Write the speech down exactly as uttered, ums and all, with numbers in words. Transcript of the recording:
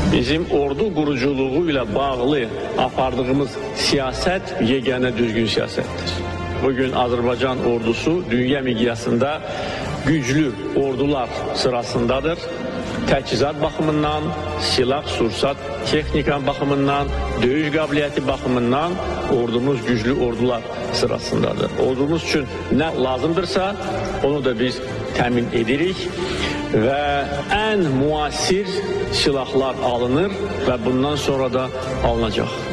Bizim ordu quruculuğu ilə bağlı apardığımız siyasət yeganə düzgün siyasətdir. Bugün Azərbaycan ordusu dünya miqyasında güclü ordular sırasındadır. Təchizat baxımından, silah, sursat, texnika baxımından, döyüş qabiliyyəti baxımından ordumuz güclü ordular sırasındadır. Ordumuz üçün nə lazımdırsa onu da biz təmin edirik və ən müasir silahlar alınır və bundan sonra da alınacaq.